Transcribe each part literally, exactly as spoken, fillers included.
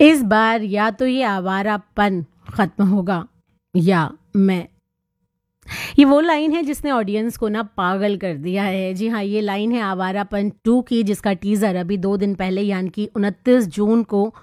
इस बार या तो ये आवारापन ख़त्म होगा या मैं। ये वो लाइन है जिसने ऑडियंस को ना पागल कर दिया है। जी हाँ, ये लाइन है आवारापन टू की, जिसका टीज़र अभी दो दिन पहले यानी कि उनतीस जून को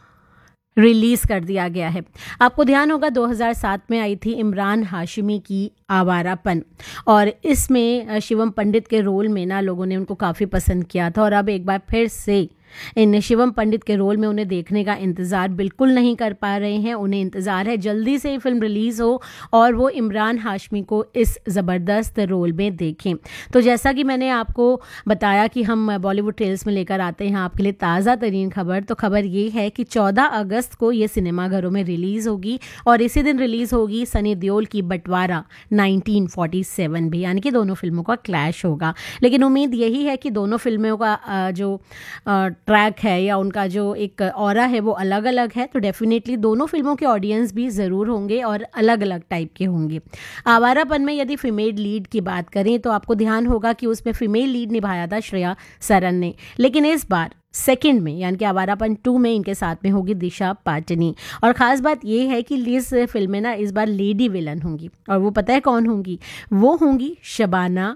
रिलीज़ कर दिया गया है। आपको ध्यान होगा दो हज़ार सात में आई थी इमरान हाशमी की आवारापन, और इसमें शिवम पंडित के रोल में ना लोगों ने उनको काफ़ी पसंद किया था, और अब एक बार फिर से इन शिवम पंडित के रोल में उन्हें देखने का इंतज़ार बिल्कुल नहीं कर पा रहे हैं। उन्हें इंतज़ार है जल्दी से ही फिल्म रिलीज़ हो और वो इमरान हाशमी को इस ज़बरदस्त रोल में देखें। तो जैसा कि मैंने आपको बताया कि हम बॉलीवुड ट्रेल्स में लेकर आते हैं आपके लिए ताज़ा तरीन खबर, तो खबर ये है कि चौदह अगस्त को ये सिनेमाघरों में रिलीज़ होगी, और इसी दिन रिलीज़ होगी सनी देओल की बंटवारा नाइनटीन फोर्टी सेवन भी, यानी कि दोनों फिल्मों का क्लैश होगा। लेकिन उम्मीद यही है कि दोनों फिल्मों का जो ट्रैक है या उनका जो एक ऑरा है वो अलग अलग है, तो डेफिनेटली दोनों फिल्मों के ऑडियंस भी ज़रूर होंगे और अलग अलग टाइप के होंगे। आवारापन में यदि फीमेल लीड की बात करें तो आपको ध्यान होगा कि उसमें फीमेल लीड निभाया था श्रेया सरन ने, लेकिन इस बार सेकंड में यानी कि आवारापन टू में इनके साथ में होगी दिशा पाटनी। और ख़ास बात ये है कि इस फिल्म में ना इस बार लेडी विलन होंगी, और वो पता है कौन होंगी? वो होंगी शबाना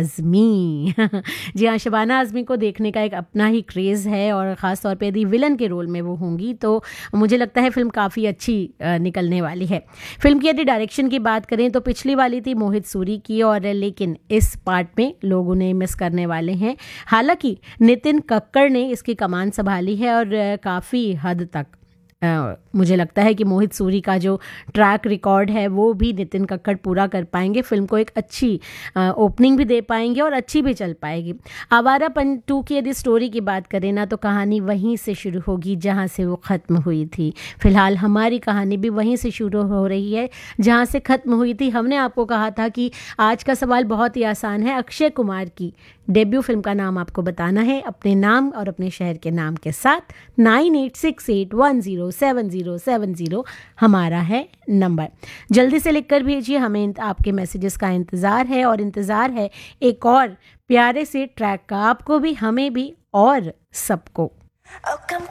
आज़मी। जी हाँ, शबाना आज़मी को देखने का एक अपना ही क्रेज़ है, और ख़ास तौर पे यदि विलन के रोल में वो होंगी तो मुझे लगता है फ़िल्म काफ़ी अच्छी निकलने वाली है। फिल्म की यदि डायरेक्शन की बात करें तो पिछली वाली थी मोहित सूरी की, और लेकिन इस पार्ट में लोग उन्हें मिस करने वाले हैं। हालांकि नितिन कक्कड़ ने इसकी कमान संभाली है, और काफ़ी हद तक Uh, मुझे लगता है कि मोहित सूरी का जो ट्रैक रिकॉर्ड है वो भी नितिन कक्कड़ पूरा कर पाएंगे। फिल्म को एक अच्छी ओपनिंग भी दे पाएंगे और अच्छी भी चल पाएगी। आवारापन टू की यदि स्टोरी की बात करें ना तो कहानी वहीं से शुरू होगी जहां से वो ख़त्म हुई थी। फिलहाल हमारी कहानी भी वहीं से शुरू हो रही है जहां से ख़त्म हुई थी। हमने आपको कहा था कि आज का सवाल बहुत ही आसान है। अक्षय कुमार की डेब्यू फिल्म का नाम आपको बताना है अपने नाम और अपने शहर के नाम के साथ। Nine eight six eight one zero seven zero seven zero हमारा है नंबर। जल्दी से लिखकर भेजिए, हमें आपके मैसेजेस का इंतज़ार है, और इंतज़ार है एक और प्यारे से ट्रैक का, आपको भी हमें भी और सबको।